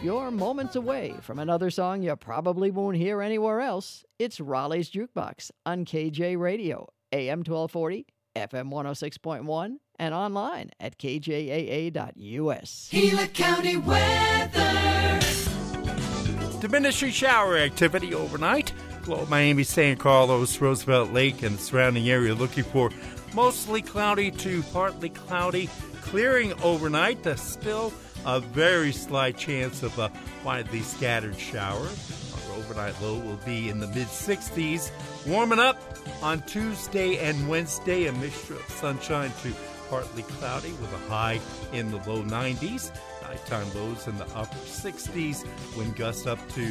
you're moments away from another song you probably won't hear anywhere else. It's Raleigh's Jukebox on KJ Radio, AM 1240, FM 106.1, and online at kjaa.us. Gila County weather. Diminishing shower activity overnight. Below Miami, San Carlos, Roosevelt Lake, and the surrounding area looking for mostly cloudy to partly cloudy. Clearing overnight. Still a very slight chance of a widely scattered shower. Our overnight low will be in the mid-60s. Warming up on Tuesday and Wednesday. A mixture of sunshine to partly cloudy with a high in the low 90s. Nighttime lows in the upper 60s. Wind gusts up to